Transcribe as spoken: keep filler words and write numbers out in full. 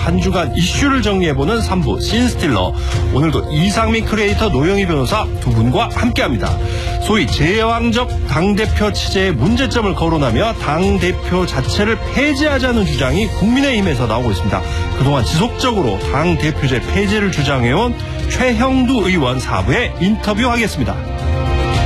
한 주간 이슈를 정리해보는 삼 부 신스틸러. 오늘도 이상민 크리에이터, 노영희 변호사 두 분과 함께합니다. 소위 제왕적 당대표 체제의 문제점을 거론하며 당대표 자체를 폐지하자는 주장이 국민의힘에서 나오고 있습니다. 그동안 지속적으로 당대표제 폐지를 주장해온 최형두 의원 사 부에 인터뷰하겠습니다.